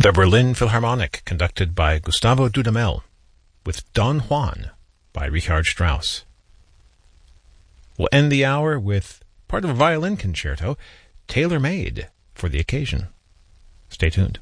the Berlin Philharmonic, conducted by Gustavo Dudamel, with Don Juan by Richard Strauss. We'll end the hour with part of a violin concerto, tailor-made for the occasion. Stay tuned.